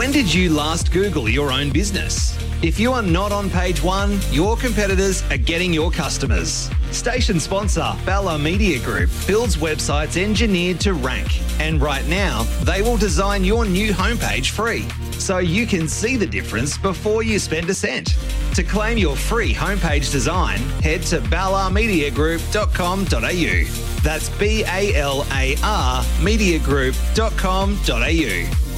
When did you last Google your own business? If you are not on page one, your competitors are getting your customers. Station sponsor Bella Media Group builds websites engineered to rank. And right now, they will design your new homepage free, so you can see the difference before you spend a cent. To claim your free homepage design, head to ballarmediagroup.com.au. That's BALAR mediagroup.com.au.